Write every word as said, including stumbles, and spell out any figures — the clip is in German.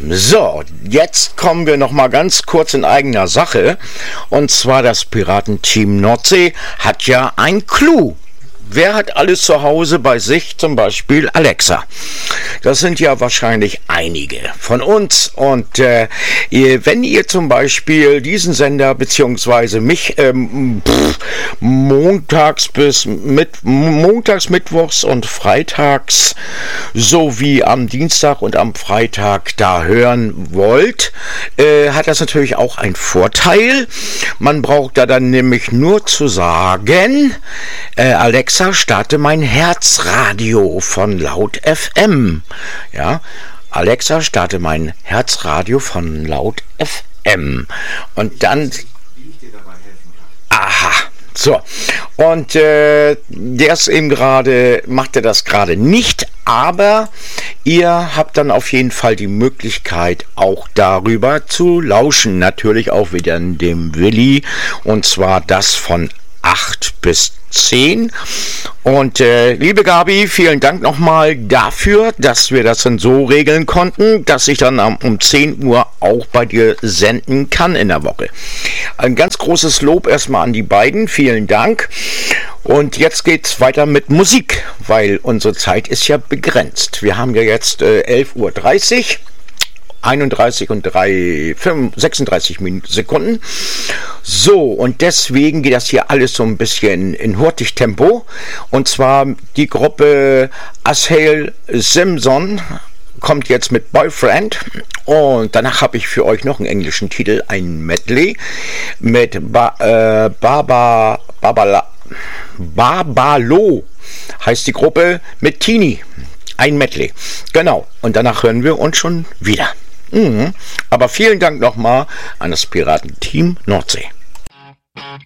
So, jetzt kommen wir noch mal ganz kurz in eigener Sache. Und zwar das Piratenteam Nordsee hat ja ein Clou. Wer hat alles zu Hause bei sich, zum Beispiel Alexa? Das sind ja wahrscheinlich einige von uns. Und äh, ihr, wenn ihr zum Beispiel diesen Sender beziehungsweise mich ähm, pff, montags bis mit montags, mittwochs und freitags sowie am Dienstag und am Freitag da hören wollt, äh, hat das natürlich auch einen Vorteil. Man braucht da dann nämlich nur zu sagen, äh, Alexa, starte mein Herzradio von Laut F M. Ja, Alexa, starte mein Herzradio von Laut F M. Und dann... Aha. So, und äh, der ist eben gerade, macht er das gerade nicht, aber ihr habt dann auf jeden Fall die Möglichkeit, auch darüber zu lauschen. Natürlich auch wieder in dem Willi, und zwar das von acht bis zehn. Und äh, liebe Gabi, vielen Dank nochmal dafür, dass wir das dann so regeln konnten, dass ich dann um, um zehn Uhr auch bei dir senden kann in der Woche. Ein ganz großes Lob erstmal an die beiden, vielen Dank. Und jetzt geht's weiter mit Musik, weil unsere Zeit ist ja begrenzt. Wir haben ja jetzt äh, elf Uhr dreißig. einunddreißig und drei, sechsunddreißig Sekunden. So, und deswegen geht das hier alles so ein bisschen in Hurtig-Tempo. Und zwar die Gruppe Ashael Simpson kommt jetzt mit Boyfriend. Und danach habe ich für euch noch einen englischen Titel, ein Medley mit ba, äh, Baba, Babala, Babalo heißt die Gruppe, mit Tini. Ein Medley. Genau. Und danach hören wir uns schon wieder. Mhm. Aber vielen Dank nochmal an das Piratenteam Nordsee.